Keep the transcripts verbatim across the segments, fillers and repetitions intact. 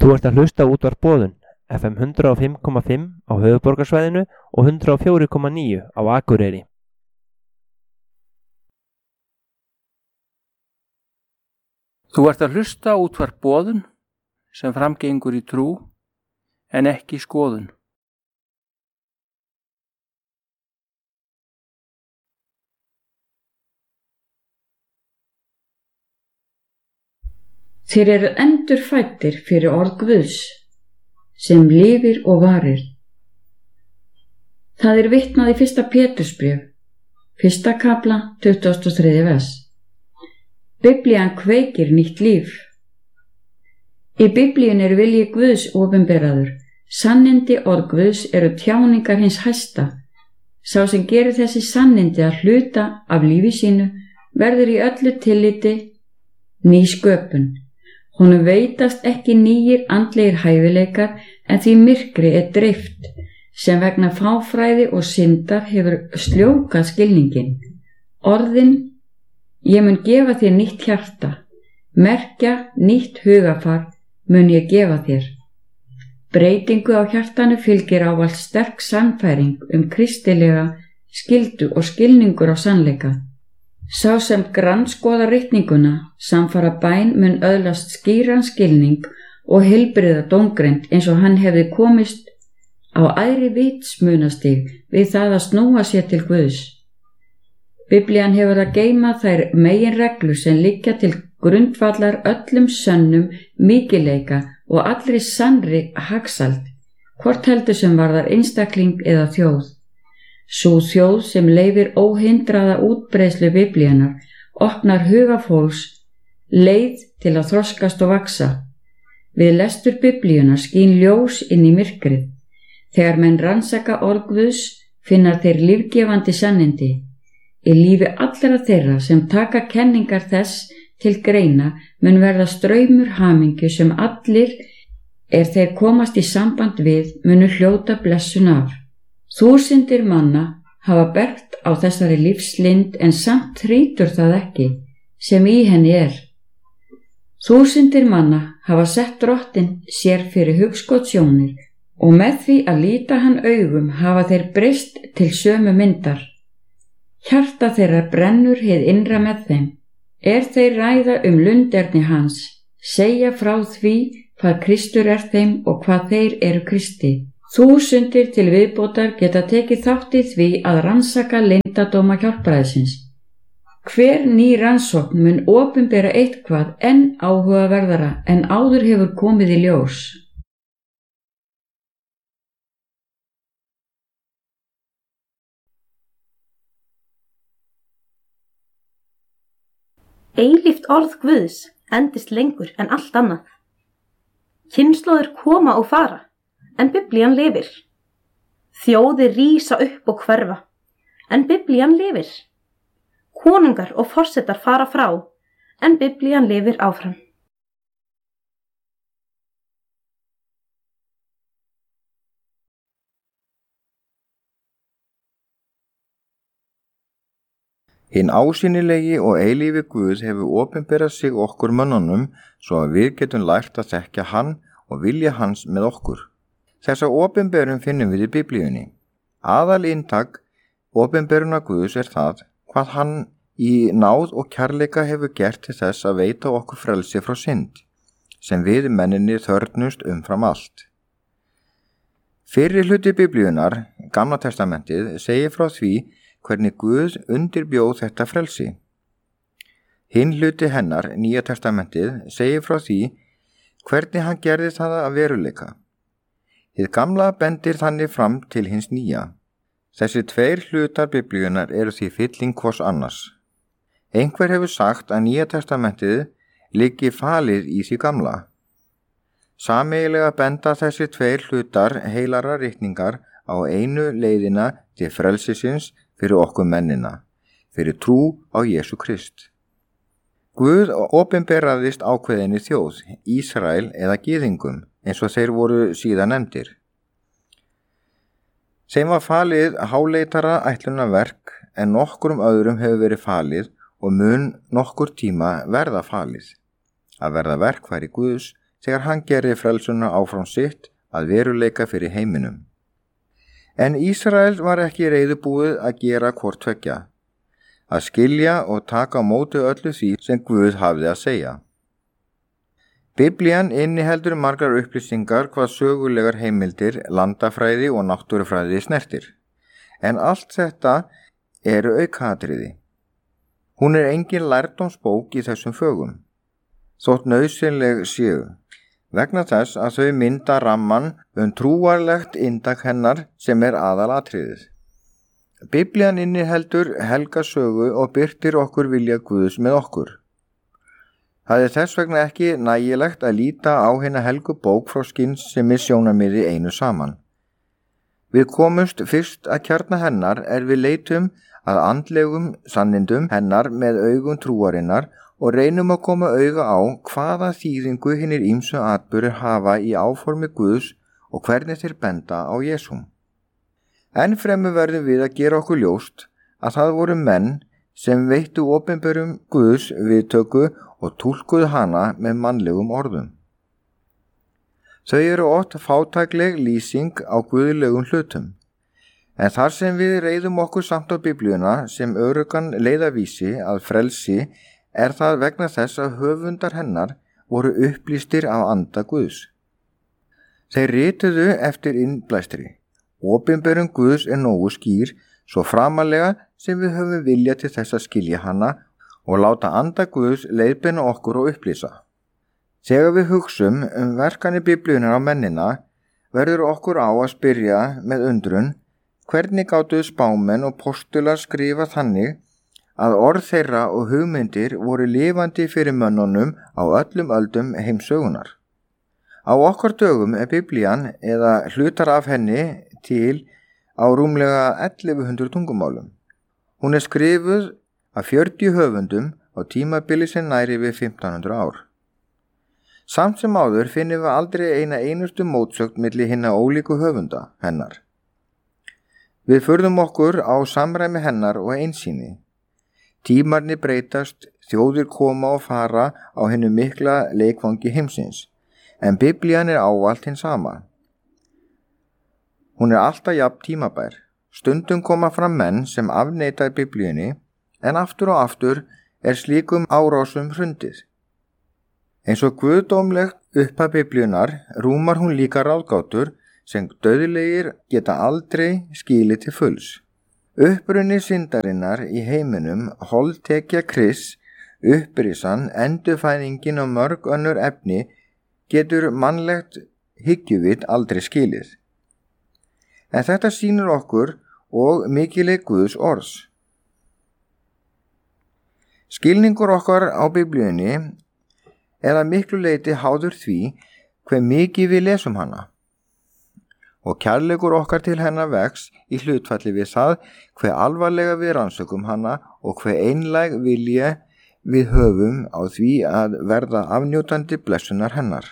Þú ert að hlusta á útvarp Boðun, F M hundrað og fimm komma fimm á höfuðborgarsvæðinu og hundrað og fjögur komma níu á Akureyri. Þú ert að hlusta á útvarp Boðun sem framgengur í trú en ekki skoðun. Þeir eru endurfæddir fyrir orð Guðs, sem lifir og varir. Það er vitnað í fyrsta Pétursbréf, fyrsta kafla, tuttugasta og þriðja vers. Biblían kveikir nýtt líf. Í Biblíun er vilji Guðs opinberaður. Sannindi orð Guðs eru tjáningar hins hæsta. Sá sem gerir þessi sannindi að hluta af lífi sínu verður í öllu tilliti ný sköpun. Honum veitast ekki nýjir andlegir hæfileikar en því myrkri er dreift sem vegna fáfræði og syndar hefur sljókað skilningin. Orðin, ég mun gefa þér nýtt hjarta, merkja nýtt hugafar mun ég gefa þér. Breytingu á hjartanu fylgir ávallt sterk sannfæring um kristilega skyldu og skilningur á sannleika. Sá sem grannskoðar ritninguna samfara bæn mun öðlast skýran skilning og heilbrigða dómgreind eins og hann hefði komist á æðri vitsmunastig við það að snúa sér til Guðs. Biblían hefur að geyma þær meginreglur sem liggja til grundvallar öllum sönnum mikilveika og allri sannri hagsæld, hvort heldur sem varðar einstakling eða þjóð. Sú þjóð sem leyfir óhindraða útbreiðslu Biblíunar opnar huga fólks leið til að þroskast og vaxa. Við lestur Biblíunar skín ljós inn í myrkrið. Þegar menn rannsaka orð Guðs finna þeir lífgefandi sannindi. Í lífi allra þeirra sem taka kenningar þess til greina mun verða straumur hamingju sem allir, er þeir komast í samband við, munu hljóta blessun af. Þúsundir manna hafa bergt á þessari lífslind en samt trýtur það ekki sem í henni er. Þúsundir manna hafa sett Drottinn sér fyrir hugskotsjónir og með því að líta hann augum hafa þeir breyst til sömu myndar. Hjarta þeirra brennur hið innra með þeim. Er þeir ræða um lunderni hans, segja frá því hvað Kristur er þeim og hvað þeir eru Kristi. Þúsundir til viðbótar geta tekið þátt í því að rannsaka leyndardóma hjálpræðisins. Hver ný rannsókn mun opinbera eitthvað enn áhugaverðara en áður hefur komið í ljós. Eilíft orð Guðs endist lengur en allt annað. Kynslóðir koma og fara, en Biblían lifir. Þjóðir rísa upp og hverfa, en Biblían lifir. Konungar og forsetar fara frá, en Biblían lifir áfram. Hinn ásýnilegi og eilífi Guð hefur opinberað sig okkur mönnunum svo að við getum lært að þekkja hann og vilja hans með okkur. Þessa opinberun finnum við í Biblíunni. Aðal inntak opinberuna Guðs er það hvað hann í náð og kærleika hefur gert til þess að veita okkur frelsi frá synd, sem við menninni þörfnust umfram allt. Fyrri hluti Biblíunar, Gamla testamentið, segir frá því hvernig Guð undirbjóð þetta frelsi. Hinn hluti hennar, Nýja testamentið, segir frá því hvernig hann gerði það að veruleika. Hið gamla bendir þannig fram til hins nýja. Þessi tveir hlutar Biblíunar eru því fylling hvors annars. Einhver hefur sagt að Nýja testamentið liggi falið í því gamla. Sameiginlega benda þessi tveir hlutar heilara ritningar á einu leiðina til frelsisins fyrir okkur mennina, fyrir trú á Jesú Krist. Guð opinberaðist ákveðinni þjóð, Ísrael eða gyðingum, eins og þeir voru síðan nefndir. Þeim var falið háleitara ætlunarverk en nokkrum öðrum hefur verið falið og mun nokkur tíma verða falið. Að verða verkfæri Guðs þegar hann gerði frelsuna áfram sitt að veruleika fyrir heiminum. En Ísrael var ekki reiðubúið að gera hvort tveggja, að skilja og taka á móti öllu því sem Guð hafði að segja. Biblían inniheldur margar upplýsingar hvað sögulegar heimildir, landafræði og náttúrufræði snertir. En allt þetta eru aukaatriði. Hún er engin lærdómsbók í þessum fögum, þótt nauðsynleg séu, vegna þess að þau mynda ramman um trúarlegt inntak hennar sem er aðalatriðið. Biblían inniheldur helga sögu og birtir okkur vilja Guðs með okkur. Það er þess vegna ekki nægilegt að líta á hina helgu bók frá skynsemi sjónarmiði einu saman. Við komumst fyrst að kjarna hennar er við leitum að andlegum sannindum hennar með augum trúarinnar og reynum að koma auga á hvaða þýðingu hinnir ýmsu atburðir hafa í áformi Guðs og hvernig þeir benda á Jesúm. Enn fremur verðum við að gera okkur ljóst að það voru menn sem veittu opinberum Guðs viðtöku og túlkuðu hana með mannlegum orðum. Þau eru oft fátækleg lýsing á guðlegum hlutum, en þar sem við reiðum okkur samt á Biblíuna sem öruggan leiðavísi að frelsi er það vegna þess að höfundar hennar voru upplýstir af anda Guðs. Þeir rituðu eftir innblæstri. Opinberun Guðs er nógu skýr, svo framalega sem við höfum vilja til þess að skilja hana og láta anda Guðs leiðbeina okkur og upplýsa. Þegar við hugsum um verkanir Biblíunar á mennina, verður okkur á að spyrja með undrun hvernig gátu spámenn og postular skrifa þannig að orð þeirra og hugmyndir voru lifandi fyrir mönnunum á öllum öldum heimsögunar. Á okkar dögum er Biblían eða hlutar af henni til á rúmlega ellefu hundruð tungumálum. Hún er skrifuð af fjörutíu höfundum á tímabili sem næri við fimmtán hundruð ár. Samt sem áður finnum við aldrei eina einustu mótsögn milli hinna ólíku höfunda hennar. Við furðum okkur á samræmi hennar og einsýni. Tímarnir breytast, þjóðir koma og fara á hennu mikla leikvangi heimsins, en Biblían er ávallt hinn sama. Hún er alltaf jafn tímabær. Stundum koma fram menn sem afneita Biblíunni, en aftur og aftur er slíkum árásum hrundið. Eins og guðdómlegt upphaf Biblíunar rúmar hún líka ráðgátur sem dauðlegir geta aldrei skilið til fulls. Uppruni syndarinnar í heiminum, holdtekja Krists, upprisan, endurfæðingin og mörg önnur efni getur mannlegt hyggjuvit aldrei skilið. En þetta sýnir okkur og mikileg Guðs orðs. Skilningur okkar á Biblíunni er að miklu leyti háður því hve mikið við lesum hana. Og kærleikur okkar til hennar vex í hlutfalli við það hve alvarlega við rannsökum hana og hve einlæg vilja við höfum á því að verða afnjótandi blessunar hennar.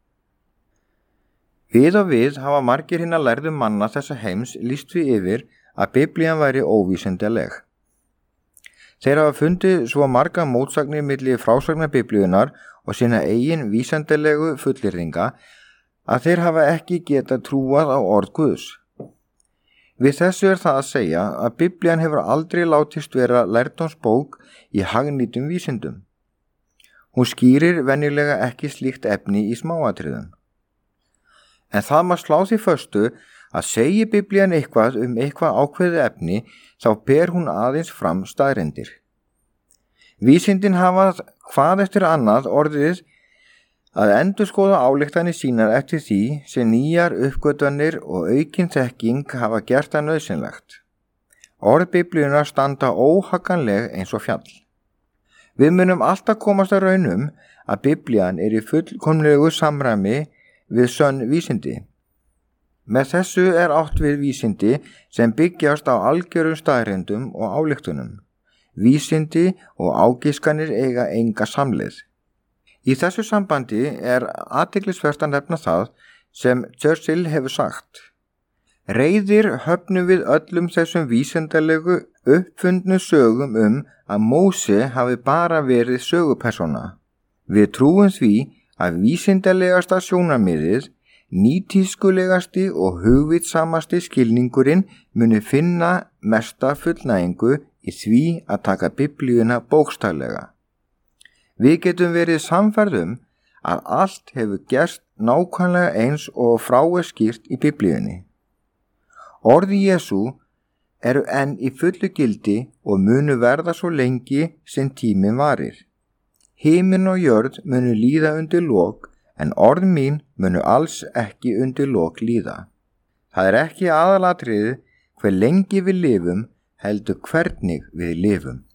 Við og við hafa margir hinna lærðu manna þessa heims lýst við yfir að Biblían væri óvísindaleg. Þeir hafa fundið svo marga mótsagnir milli frásagnar Biblíunar og sína eigin vísindalegu fullyrðinga að þeir hafa ekki geta trúað á orð Guðs. Við þessu er það að segja að Biblían hefur aldrei látist vera lærdómsbók í hagnýtum vísindum. Hún skýrir venjulega ekki slíkt efni í smáatriðum. En það má slá því föstu að segi Biblían eitthvað um eitthvað ákveðið efni þá ber hún aðeins fram staðreyndir. Vísindin hafa hvað eftir annað orðið að endurskoða ályktanir sínar eftir því sem nýjar uppgötvanir og aukin þekking hafa gert það nauðsynlegt. Orð Biblíunar standa óhagganleg eins og fjall. Við munum alltaf komast að raunum að Biblían er í fullkomlegu samræmi við sönn vísindi. Með þessu er átt við vísindi sem byggjast á algjörum staðreyndum og ályktunum. Vísindi og ágiskanir eiga enga samleið. Í þessu sambandi er athyglisvert að nefna það sem Churchill hefur sagt. Reiðir höfnum við öllum þessum vísindalegu uppfundnu sögum um að Móse hafi bara verið sögupersóna. Við trúum því að vísindalegasta sjónarmiðið, nýtískulegasti og hugvitsamasti skilningurinn muni finna mesta fullnægingu í því að taka Biblíuna bókstaflega. Við getum verið sannfærð að allt hefur gerst nákvæmlega eins og frá er skýrt í Biblíunni. Orði Jesú eru enn í fullu gildi og munu verða svo lengi sem tíminn varir. Himinn og jörð munu líða undir lok, en orð mín munu alls ekki undir lok líða. Það er ekki aðalatriðið hve lengi við lifum, heldur hvernig við lifum.